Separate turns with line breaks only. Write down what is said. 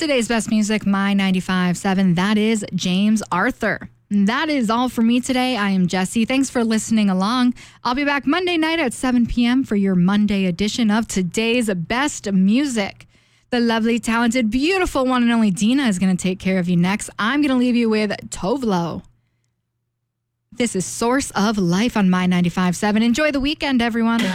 Today's best music, My 95.7. That is James Arthur. That is all for me today. I am Jesse. Thanks for listening along. I'll be back Monday night at 7 p.m. for your Monday edition of Today's Best Music. The lovely, talented, beautiful one and only Dina is going to take care of you next. I'm going to leave you with Tovlo. This is Source of Life on My 95.7. Enjoy the weekend, everyone.